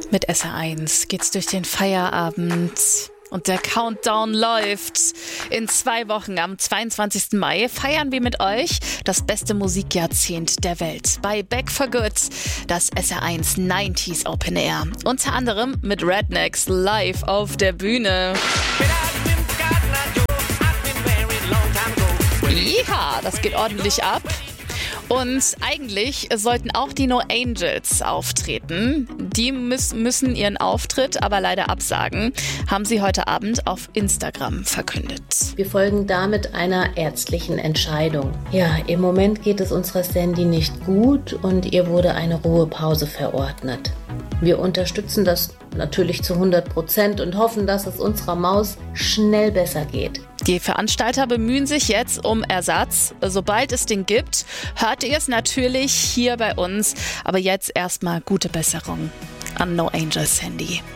Mit SR1 geht's durch den Feierabend und der Countdown läuft. In 2 Wochen, am 22. Mai, feiern wir mit euch das beste Musikjahrzehnt der Welt. Bei Back for Good, das SR1 90s Open Air. Unter anderem mit Rednecks live auf der Bühne. Ja, das geht ordentlich ab. Und eigentlich sollten auch die No Angels auftreten. Die müssen ihren Auftritt aber leider absagen, haben sie heute Abend auf Instagram verkündet. Wir folgen damit einer ärztlichen Entscheidung. Ja, im Moment geht es unserer Sandy nicht gut und ihr wurde eine Ruhepause verordnet. Wir unterstützen das natürlich zu 100% und hoffen, dass es unserer Maus schnell besser geht. Die Veranstalter bemühen sich jetzt um Ersatz. Sobald es den gibt, hört ihr es natürlich hier bei uns. Aber jetzt erstmal gute Besserung an No Angels Sandy.